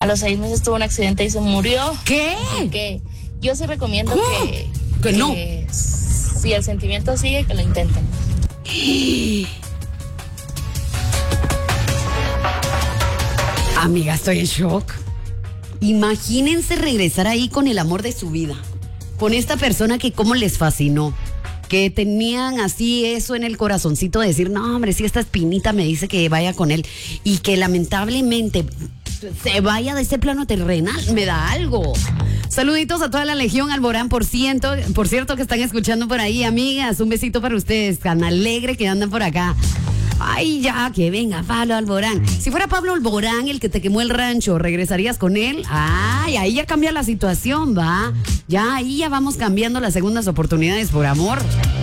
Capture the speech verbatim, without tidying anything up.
los seis meses tuvo un accidente y se murió. ¿Qué? Que yo sí recomiendo ¿Cómo? que, Que no. si el sentimiento sigue, que lo intenten. Amiga, estoy en shock. Imagínense regresar ahí con el amor de su vida, con esta persona que cómo les fascinó, que tenían así eso en el corazoncito de decir, no hombre, si esta espinita me dice que vaya con él, y que lamentablemente se vaya de ese plano terrenal, me da algo. Saluditos a toda la Legión Alborán, por ciento, por cierto, que están escuchando por ahí, amigas, un besito para ustedes, tan alegre que andan por acá. Ay, ya, que venga Pablo Alborán. Si fuera Pablo Alborán el que te quemó el rancho, ¿regresarías con él? Ay, ahí ya cambia la situación, ¿va? Ya, ahí ya vamos cambiando las segundas oportunidades por amor.